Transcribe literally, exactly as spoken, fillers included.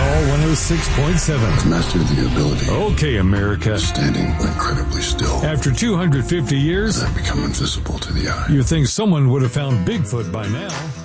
Montreal one oh six point seven. I've mastered the ability. Okay, America. Standing incredibly still. After two hundred fifty years, I've become invisible to the eye. you think someone would have found Bigfoot by now.